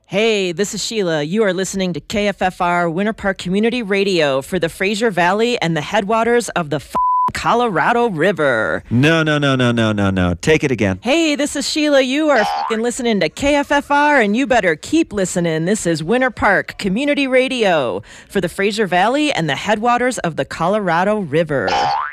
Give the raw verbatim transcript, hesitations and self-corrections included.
Hey, this is Sheila. You are listening to K F F R Winter Park Community Radio for the Fraser Valley and the headwaters of the f- Colorado River. No, no, no, no, no, no, no. Take it again. Hey, this is Sheila. You are f***ing listening to K F F R, and you better keep listening. This is Winter Park Community Radio for the Fraser Valley and the headwaters of the Colorado River.